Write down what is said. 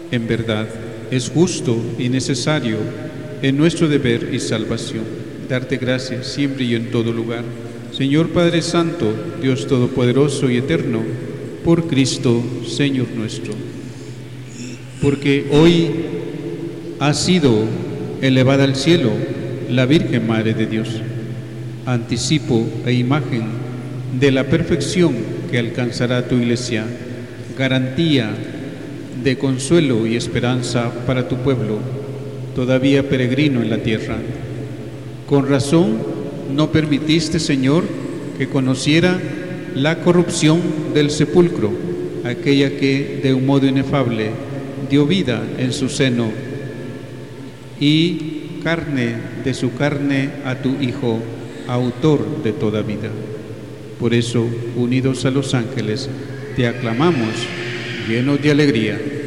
En verdad, es justo y necesario en nuestro deber y salvación darte gracias siempre y en todo lugar. Señor Padre Santo, Dios Todopoderoso y Eterno, por Cristo, Señor nuestro. Porque hoy ha sido elevada al cielo la Virgen Madre de Dios, anticipo e imagen de la perfección que alcanzará tu Iglesia, garantía de consuelo y esperanza para tu pueblo, todavía peregrino en la tierra. Con razón no permitiste, Señor, que conociera la corrupción del sepulcro, aquella que de un modo inefable dio vida en su seno y carne de su carne a tu Hijo, autor de toda vida. Por eso, unidos a los ángeles, te aclamamos, llenos de alegría.